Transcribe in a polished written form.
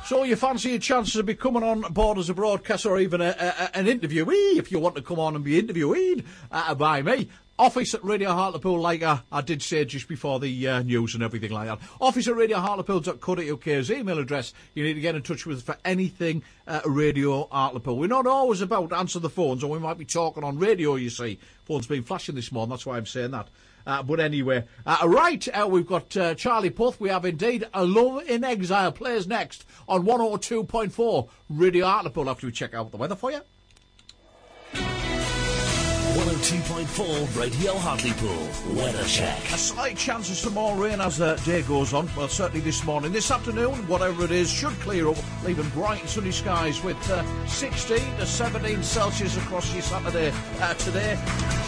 So you fancy your chances of becoming on board as a broadcaster or even an interviewee, if you want to come on and be interviewed by me. Office at Radio Hartlepool, like I did say just before the news and everything like that. Office at radiohartlepool.co.uk is email address. You need to get in touch with us for anything Radio Hartlepool. We're not always about to answer the phones, or we might be talking on radio, you see. Phone's been flashing this morning, that's why I'm saying that. But anyway, we've got Charlie Puth. We have indeed A Love in Exile plays next on 102.4 Radio Hartlepool after we check out the weather for you. 102.4 Radio Hartlepool Weather Check. A slight chance of some more rain as the day goes on. Well, certainly this morning. This afternoon, whatever it is, should clear up, leaving bright and sunny skies with 16 to 17 Celsius across your Saturday today.